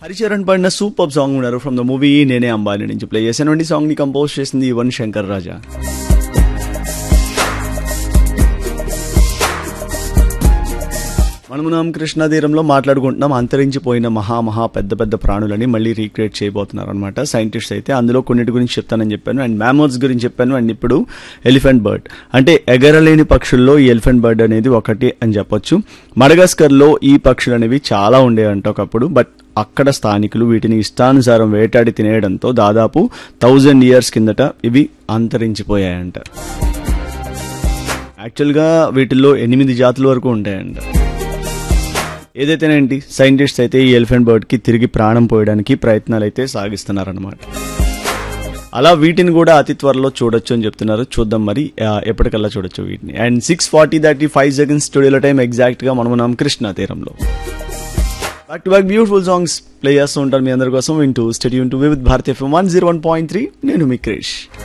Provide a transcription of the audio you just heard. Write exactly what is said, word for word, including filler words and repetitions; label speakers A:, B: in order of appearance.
A: హరిచరణ్ పాడిన super song ఉన్నారు from the movie నేనే అంబానీ నుంచి ప్లే చేశాను. ఈ సాంగ్ ని కంపోజ్ చేసింది యువన్ శంకర్ రాజా. మనము మనం కృష్ణా తీరంలో మాట్లాడుకుంటున్నాం అంతరించిపోయిన మహా మహా పెద్ద పెద్ద ప్రాణులని మళ్ళీ రీక్రియేట్ చేయబోతున్నారు అనమాట సైంటిస్ట్ అయితే. అందులో కొన్నిటి గురించి చెప్తానని చెప్పాను, అండ్ మ్యామోత్స్ గురించి చెప్పాను, అండ్ ఇప్పుడు ఎలిఫెంట్ బర్డ్ అంటే ఎగరలేని పక్షుల్లో ఈ ఎలిఫెంట్ బర్డ్ అనేది ఒకటి అని చెప్పొచ్చు. మడగాస్కర్లో ఈ పక్షులు అనేవి చాలా ఉండేవంట ఒకప్పుడు, బట్ అక్కడ స్థానికులు వీటిని ఇష్టానుసారం వేటాడి తినేయడంతో దాదాపు థౌజండ్ ఇయర్స్ కిందట ఇవి అంతరించిపోయాయంట. యాక్చువల్గా వీటిల్లో ఎనిమిది జాతుల వరకు ఉంటాయంట. ఏదైతేనేంటి సైంటిస్ట్ అయితే ఈ ఎలిఫెంట్ బర్డ్కి తిరిగి ప్రాణం పోయడానికి ప్రయత్నాలు అయితే సాగిస్తున్నారనమాట. అలా వీటిని కూడా అతి త్వరలో చూడొచ్చు అని చెప్తున్నారు. చూద్దాం మరి ఎప్పటికల్లా చూడొచ్చు వీటిని. And six forty thirty five seconds స్టూడియోలో టైం ఎగ్జాక్ట్గా మనం మనం కృష్ణా తీరంలో back to back beautiful songs play చేస్తూ ఉంటారు మీ అందరి కోసం. వింటూ stadium to with Bharatiya FM one zero one point three. నేను మీ క్రిష్.